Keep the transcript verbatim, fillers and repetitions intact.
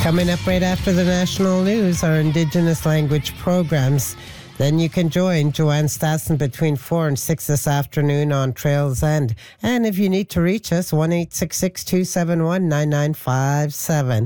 Coming up right after the national news are Indigenous language programs. Then you can join Joanne Stassen between four and six this afternoon on Trails End. And if you need to reach us, one eight six six, two seven one, nine nine five seven.